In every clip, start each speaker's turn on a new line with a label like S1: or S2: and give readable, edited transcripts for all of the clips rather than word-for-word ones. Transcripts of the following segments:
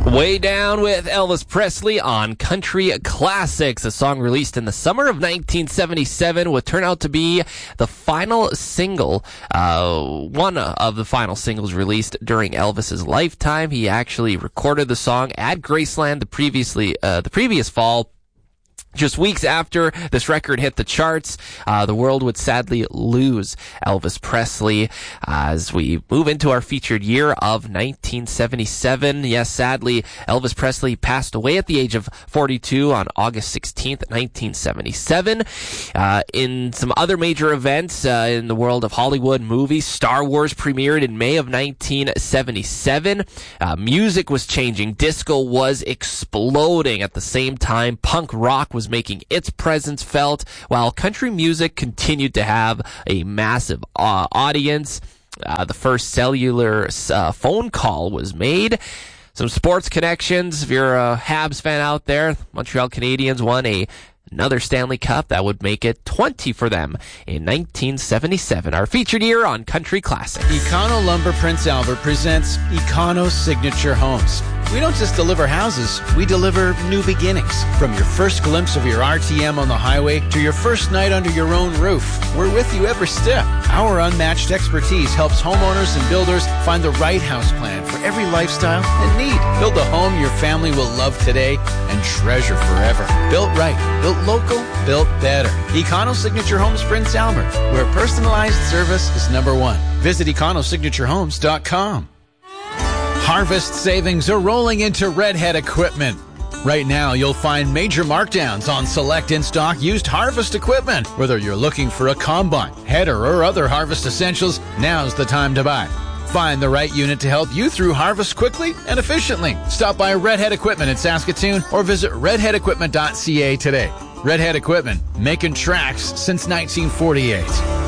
S1: Way Down with Elvis Presley on Country Classics, a song released in the summer of 1977 would turn out to be the final single, one of the final singles released during Elvis's lifetime. He actually recorded the song at Graceland the previous fall. Just weeks after this record hit the charts, the world would sadly lose Elvis Presley as we move into our featured year of 1977. Yes, sadly, Elvis Presley passed away at the age of 42 on August 16th, 1977. In some other major events in the world of Hollywood movies, Star Wars premiered in May of 1977. Music was changing. Disco was exploding. At the same time, punk rock was making its presence felt, while country music continued to have a massive audience. The first cellular phone call was made. Some sports connections. If you're a Habs fan out there, Montreal Canadiens won another Stanley Cup. That would make it 20 for them in 1977. Our featured year on Country Classics.
S2: Econo Lumber Prince Albert presents Econo Signature Homes. We don't just deliver houses, we deliver new beginnings. From your first glimpse of your RTM on the highway to your first night under your own roof, we're with you every step. Our unmatched expertise helps homeowners and builders find the right house plan for every lifestyle and need. Build a home your family will love today and treasure forever. Built right, built local, built better. Econo Signature Homes Prince Albert, where personalized service is number one. Visit EconoSignatureHomes.com. Harvest savings are rolling into Redhead Equipment. Right now, you'll find major markdowns on select in-stock used harvest equipment. Whether you're looking for a combine, header, or other harvest essentials, now's the time to buy. Find the right unit to help you through harvest quickly and efficiently. Stop by Redhead Equipment in Saskatoon or visit redheadequipment.ca today. Redhead Equipment, making tracks since 1948.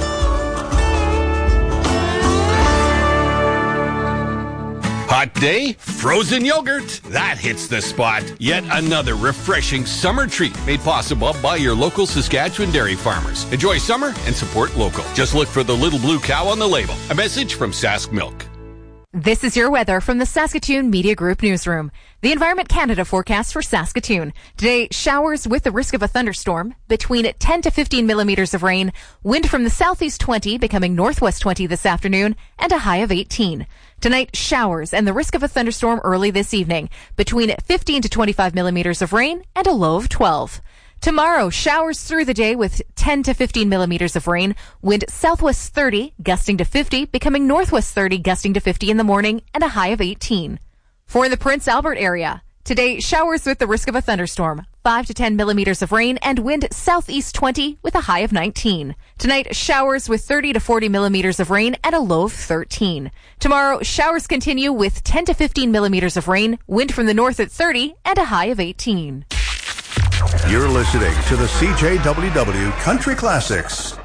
S3: Hot day, frozen yogurt. That hits the spot. Yet another refreshing summer treat made possible by your local Saskatchewan dairy farmers. Enjoy summer and support local. Just look for the little blue cow on the label. A message from Sask Milk.
S4: This is your weather from the Saskatoon Media Group Newsroom. The Environment Canada forecast for Saskatoon. Today, showers with the risk of a thunderstorm, between 10 to 15 millimeters of rain, wind from the southeast 20 becoming northwest 20 this afternoon, and a high of 18. Tonight, showers and the risk of a thunderstorm early this evening, between 15 to 25 millimeters of rain and a low of 12. Tomorrow, showers through the day with 10 to 15 millimeters of rain, wind southwest 30, gusting to 50, becoming northwest 30, gusting to 50 in the morning, and a high of 18. For the Prince Albert area, today, showers with the risk of a thunderstorm, 5 to 10 millimeters of rain, and wind southeast 20 with a high of 19. Tonight, showers with 30 to 40 millimeters of rain and a low of 13. Tomorrow, showers continue with 10 to 15 millimeters of rain, wind from the north at 30, and a high of 18.
S5: You're listening to the CJWW Country Classics.